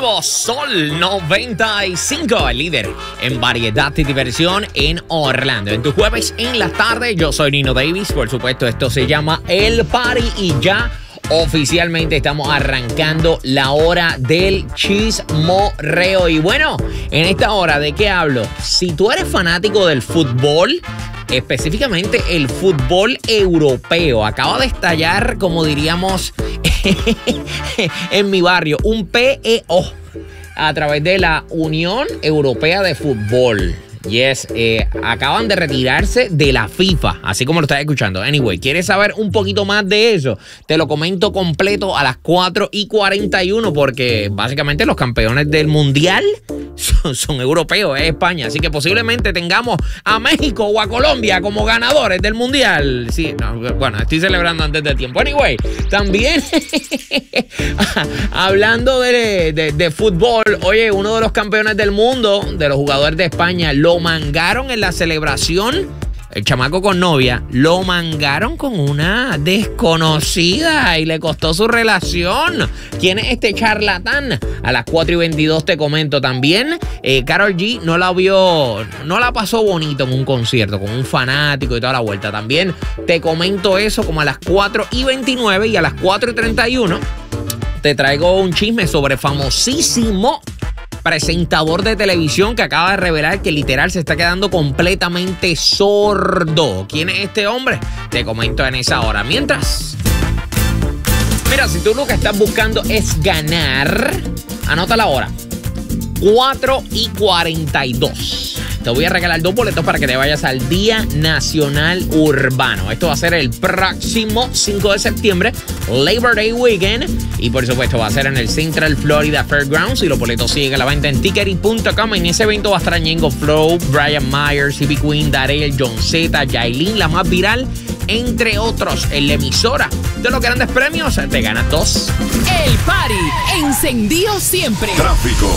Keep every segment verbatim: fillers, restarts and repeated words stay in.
Nuevo Sol noventa y cinco, el líder en variedad y diversión en Orlando. En tu jueves en la tarde, yo soy Nino Davis. Por supuesto, esto se llama El Party y ya oficialmente estamos arrancando la hora del chismorreo. Y bueno, en esta hora, ¿de qué hablo? Si tú eres fanático del fútbol, específicamente el fútbol europeo, acaba de estallar, como diríamos en mi barrio, un P E O a través de la Unión Europea de Fútbol. Yes, eh, acaban de retirarse de la FIFA, así como lo estás escuchando. Anyway, ¿quieres saber un poquito más de eso? Te lo comento completo a las cuatro y cuarenta y uno, porque básicamente los campeones del mundial son, son europeos, es España. Así que posiblemente tengamos a México o a Colombia como ganadores del mundial. Sí, no, bueno, estoy celebrando antes de tiempo. Anyway, también hablando de, de, de fútbol, oye, uno de los campeones del mundo, de los jugadores de España, lo mangaron en la celebración. El chamaco con novia lo mangaron con una desconocida y le costó su relación. ¿Quién es este charlatán? A las cuatro y veintidós te comento también. Eh, Karol G no la vio, no la pasó bonito en un concierto con un fanático y toda la vuelta. También te comento eso como a las cuatro y veintinueve, y a las cuatro y treinta y uno te traigo un chisme sobre famosísimo presentador de televisión que acaba de revelar que literal se está quedando completamente sordo. ¿Quién es este hombre? Te comento en esa hora. Mientras, mira, si tú lo que estás buscando es ganar, anota la hora. cuatro y cuarenta y dos. Te voy a regalar dos boletos para que te vayas al Día Nacional Urbano. Esto va a ser el próximo cinco de septiembre, Labor Day Weekend. Y por supuesto va a ser en el Central Florida Fairgrounds. Y los boletos siguen a la venta en ticketing punto com. En ese evento va a estar Ñengo Flow, Brian Myers, Ivy Queen, Darell, John Z, Yailin, la más viral, entre otros. En la emisora de los grandes premios te ganas dos. El Party encendido siempre. Tráfico.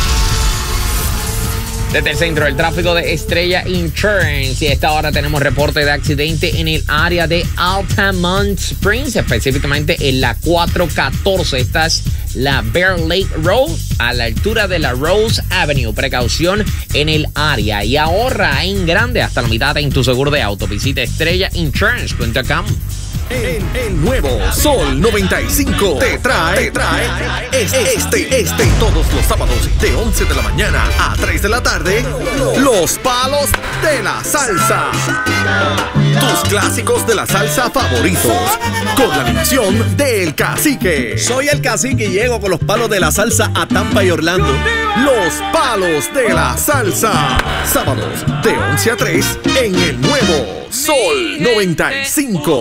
Desde el centro del tráfico de Estrella Insurance, y a esta hora tenemos reporte de accidente en el área de Altamont Springs, específicamente en la cuatro catorce. Esta es la Bear Lake Road, a la altura de la Rose Avenue. Precaución en el área y ahorra en grande hasta la mitad en tu seguro de auto. Visita estrella insurance punto com. El, el nuevo Sol noventa y cinco te trae, te trae este, este, este, todos los sábados de once de la mañana a tres de la tarde, los palos de la salsa. Tus clásicos de la salsa favoritos, con la animación del Cacique. Soy el Cacique y llego con los palos de la salsa a Tampa y Orlando. Los palos de la salsa, sábados de once a tres en el nuevo Sol noventa y cinco.